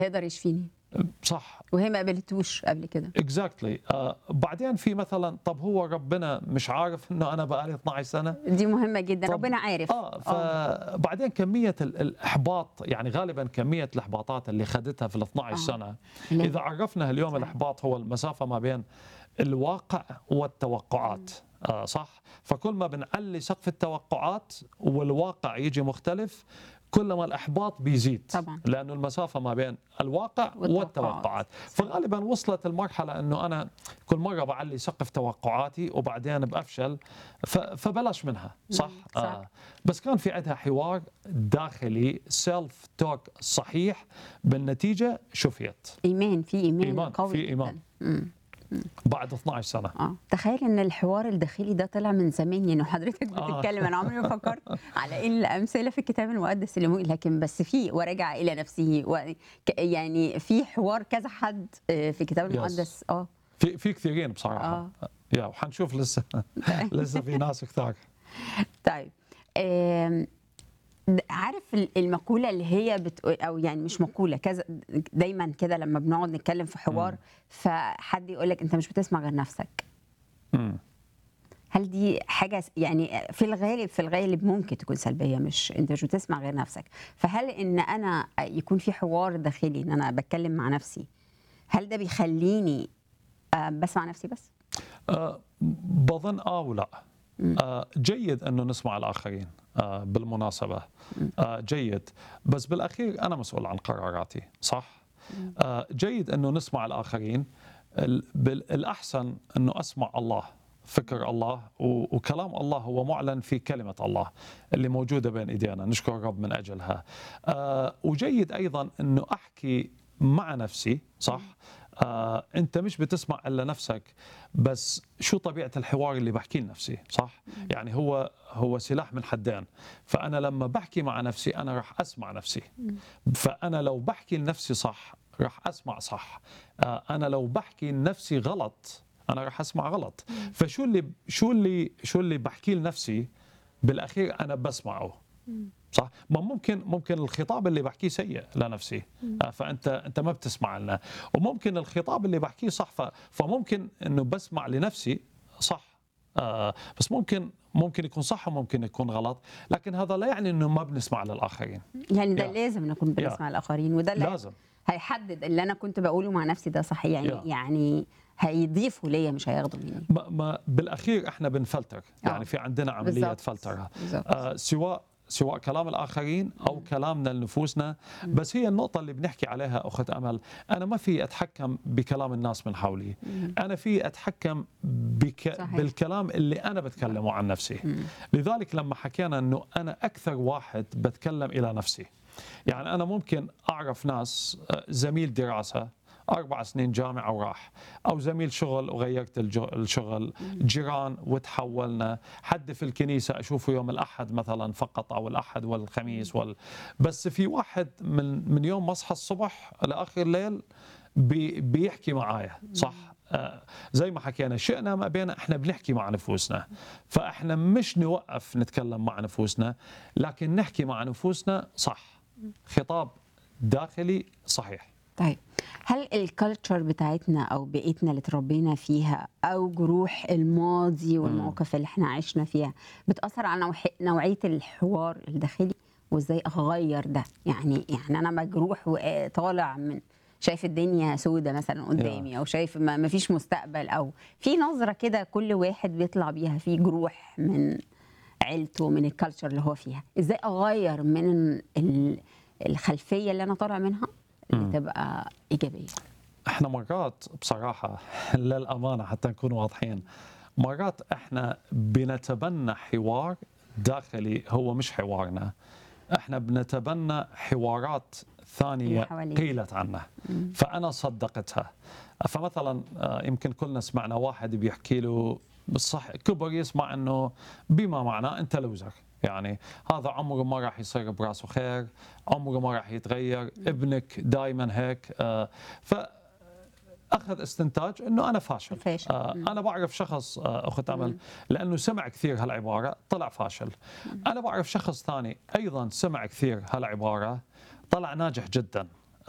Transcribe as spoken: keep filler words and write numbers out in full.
هيقدر يشفيني صح وهي ما قابلتوش قبل كده. اكزاكتلي exactly. آه بعدين في مثلا طب هو ربنا مش عارف انه انا بقالي اثنعش سنه. دي مهمة جدا، طب ربنا عارف. اه فبعدين كميه ال- الاحباط، يعني غالبا كميه الاحباطات اللي خدتها في ال اثنعش آه. سنه. لا. اذا عرفنا اليوم صحيح. الاحباط هو المسافه ما بين الواقع والتوقعات. آه صح، فكل ما بنعلي سقف التوقعات والواقع يجي مختلف كل ما الإحباط بيزيد. طبعا. لأنه المسافة ما بين الواقع والتوقعات. والتوقعات. فغالبا وصلت المرحلة أنه أنا كل مرة بعلي سقف توقعاتي وبعدين بأفشل، ف- فبلاش منها. صح؟ مم. صح. آه بس كان في عندها حوار داخلي سيلف توك صحيح، بالنتيجة شفيت. إيمان، في إيمان, إيمان، قوي في جدا. إيمان. مم. بعد اثنعش سنة. اه تخيل ان الحوار الداخلي ده طلع من زمان، يعني حضرتك آه. بتتكلم انا عمري ما فكرت على ايه الامثله في الكتاب المقدس اللي ممكن، لكن بس في ورجع الى نفسه و... ك- يعني في حوار كذا حد آه، في الكتاب Yes. المقدس. اه في في كثيرين بصراحة. آه. يا وحنشوف لسه لسه في ناس كثار. طيب آم، د- عارف ال- المقوله اللي هي بتقول، او يعني مش مقوله كذا، دايما كده لما بنقعد نتكلم في حوار مم. فحد يقول لك انت مش بتسمع غير نفسك. مم. هل دي حاجة س- يعني في الغالب في الغالب ممكن تكون سلبية، مش انت مش بتسمع غير نفسك؟ فهل ان انا يكون في حوار داخلي ان انا بتكلم مع نفسي، هل ده بيخليني آه، بسمع نفسي بس؟ أه بظن اه ولا. أه جيد انه نسمع الاخرين. أه بالمناسبه أه جيد، بس بالاخير انا مسؤول عن قراراتي. صح. أه جيد انه نسمع الاخرين. ال- بال- الاحسن انه اسمع الله، فكر الله و- وكلام الله هو معلن في كلمه الله اللي موجوده بين ايدينا، نشكر الرب من اجلها. أه وجيد ايضا انه احكي مع نفسي. صح. آه، أنت مش بتسمع إلا نفسك، بس شو طبيعة الحوار اللي بحكي لنفسي. صح؟ يعني هو هو سلاح من حدين. فأنا لما بحكي مع نفسي أنا رح أسمع نفسي. فأنا لو بحكي لنفسي صح رح أسمع صح. آه، أنا لو بحكي لنفسي غلط أنا رح أسمع غلط. فشو اللي شو اللي شو اللي بحكي لنفسي بالأخير أنا بسمعه. صح. ما ممكن ممكن الخطاب اللي بحكيه سيء لنفسي، آه، فانت انت ما بتسمع لنا، وممكن الخطاب اللي بحكيه صح، ف- فممكن انه بسمع لنفسي صح. آه، بس ممكن ممكن يكون صح وممكن يكون غلط، لكن هذا لا يعني انه ما بنسمع للاخرين. يعني ده يا. لازم نكون بنسمع الاخرين، وده اللي لازم. هيحدد اللي انا كنت بقوله مع نفسي ده صح، يعني يا. يعني هيضيفوا ليا مش هياخدوا مني. ما, ما بالاخير احنا بنفلتر، يعني آه. في عندنا عمليه بالظبط. فلتره. بالظبط. آه سواء سواء كلام الآخرين أو كلامنا لنفوسنا. بس هي النقطة اللي بنحكي عليها أخت أمل، أنا ما في أتحكم بكلام الناس من حولي. أنا في أتحكم بك صحيح. بالكلام اللي أنا بتكلمه عن نفسي. لذلك لما حكينا أنه أنا أكثر واحد بتكلم إلى نفسي، يعني أنا ممكن أعرف ناس، آه، زميل دراسة أربع سنين جامعة وراح، أو زميل شغل وغيرت الجو- الشغل، جيران وتحولنا، حد في الكنيسة أشوفه يوم الأحد مثلا فقط أو الأحد والخميس وال... بس في واحد من من يوم ما أصحى الصبح لآخر الليل بي بيحكي معايا. صح. آه زي ما حكينا شئنا ما بينا احنا بنحكي مع نفوسنا، فاحنا مش نوقف نتكلم مع نفوسنا لكن نحكي مع نفوسنا صح، خطاب داخلي صحيح. طيب هل الكالتشر بتاعتنا او بيئتنا اللي اتربينا فيها او جروح الماضي والمواقف اللي احنا عشنا فيها بتأثر على نوع- نوعية الحوار الداخلي، وازاي اغير ده؟ يعني يعني انا مجروح وطالع من شايف الدنيا سودة مثلا قدامي، او شايف ما ما فيش مستقبل، او في نظرة كده كل واحد بيطلع بيها في جروح من عيلته من الكالتشر اللي هو فيها، ازاي اغير من ال- الخلفية اللي انا طالع منها اللي تبقى إيجابية؟ احنا مرات بصراحة للأمانة حتى نكون واضحين، مرات احنا بنتبنى حوار داخلي هو مش حوارنا، احنا بنتبنى حوارات ثانية اللي حوالينا. قيلت عنها فأنا صدقتها. فمثلا آه، يمكن كلنا سمعنا واحد بيحكي له بالصح كبر يسمع انه بما معناه انت لوزر، يعني هذا عمره ما راح يصير براسه خير، عمره ما راح يتغير، ابنك دائما هيك. آه، ف اخذ استنتاج انه انا فاشل. فاشل. آه انا بعرف شخص، آه اخت امل، لانه سمع كثير هالعباره طلع فاشل. انا بعرف شخص ثاني ايضا سمع كثير هالعباره طلع ناجح جدا.